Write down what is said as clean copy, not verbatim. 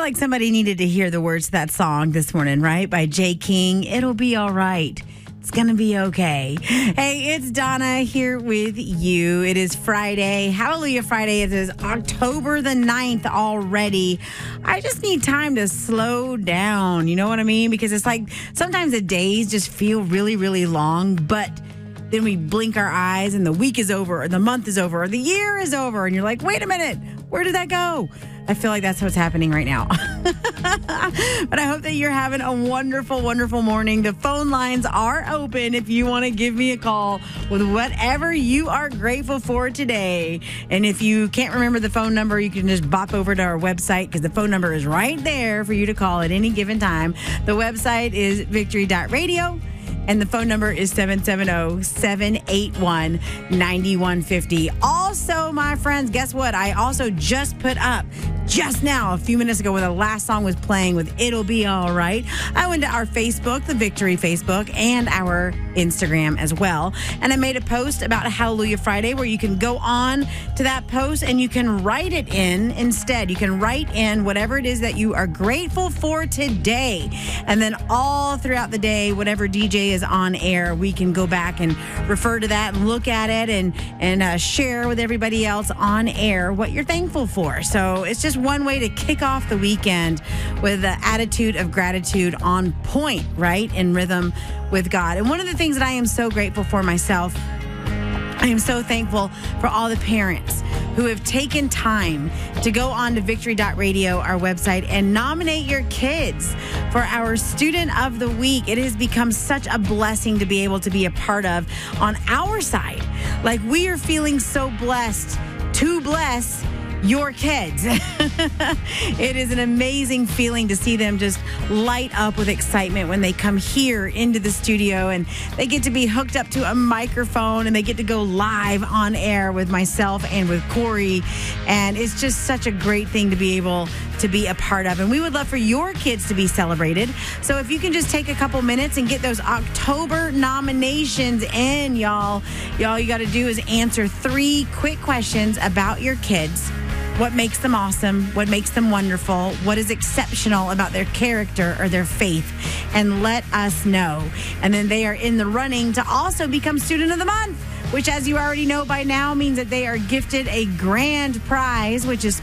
like somebody needed to hear the words to that song this morning, right? By Jay King. It'll be all right. It's going to be okay. Hey, it's Donna here with you. It is Friday. Hallelujah Friday. It is October the 9th already. I just need time to slow down. You know what I mean? Because it's like sometimes the days just feel really, really long, but then we blink our eyes and the week is over or the month is over or the year is over. And you're like, wait a minute, where did that go? I feel like that's what's happening right now. But I hope that you're having a wonderful, wonderful morning. The phone lines are open if you want to give me a call with whatever you are grateful for today. And if you can't remember the phone number, you can just bop over to our website because the phone number is right there for you to call at any given time. The website is victory.radio. And the phone number is 770-781-9150. Also, my friends, guess what? I also just put up just now, a few minutes ago, when the last song was playing with It'll Be All Right. I went to our Facebook, the Victory Facebook, and our Instagram as well. And I made a post about Hallelujah Friday where you can go on to that post and you can write it in instead. You can write in whatever it is that you are grateful for today. And then all throughout the day, whatever DJ is on air, we can go back and refer to that and look at it and share with everybody else on air what you're thankful for. So it's just one way to kick off the weekend with the attitude of gratitude on point, right? In rhythm with God. And one of the things that I am so grateful for myself, I am so thankful for all the parents who have taken time to go on to victory.radio, our website, and nominate your kids for our Student of the Week. It has become such a blessing to be able to be a part of on our side. Like, we are feeling so blessed to bless your kids. It is an amazing feeling to see them just light up with excitement when they come here into the studio and they get to be hooked up to a microphone and they get to go live on air with myself and with Corey. And it's just such a great thing to be able to be a part of. And we would love for your kids to be celebrated. So if you can just take a couple minutes and get those October nominations in, y'all. All you got to do is answer 3 quick questions about your kids. What makes them awesome? What makes them wonderful? What is exceptional about their character or their faith? And let us know. And then they are in the running to also become Student of the Month, which, as you already know by now, means that they are gifted a grand prize, which is